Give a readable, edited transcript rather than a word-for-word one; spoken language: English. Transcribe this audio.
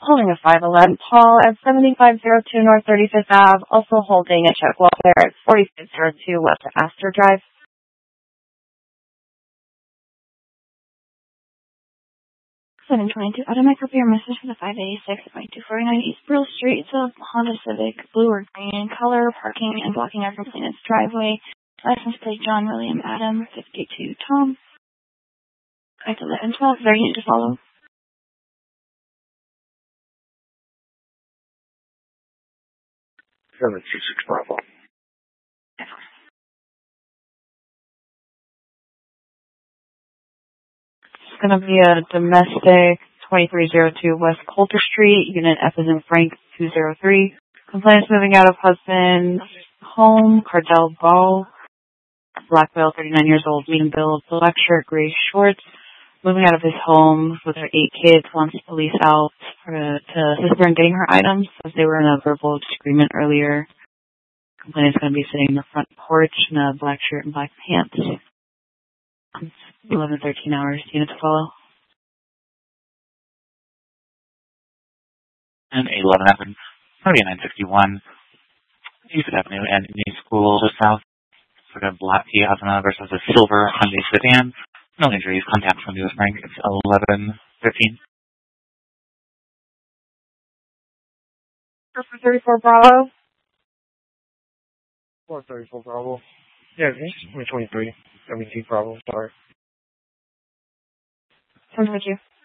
holding a 511 Paul at 7502 North 35th Ave, also holding a check welfare at 4602 West Astor Drive. 722. Out of my copy your message for the 586 by 249 East Brill Street. It's a Honda Civic, blue or green in color, parking and blocking our complainant's driveway. License plate John William Adam, 52 Tom. Act 1112. Very need to follow. 726 Bravo. It's going to be a domestic 2302 West Coulter Street, unit F as in Frank 203. Complainant's moving out of husband's home, Cardell Ball, black male, 39 years old, medium build, black shirt, gray shorts. Moving out of his home with her 8 kids, wants police out to assist her in getting her items as they were in a verbal disagreement earlier. Complainant's going to be sitting in the front porch in a black shirt and black pants. 11-13 hours. Unit to follow. And 811 3961 East Avenue and New School just south. Sort of black Piazza versus a silver Hyundai sedan. No injuries. Contact from U.S. Frank. It's 11:13. 34 Bravo. 434 Bravo. Yeah, it's 23. 72 Bravo. Sorry. Sounds good, you.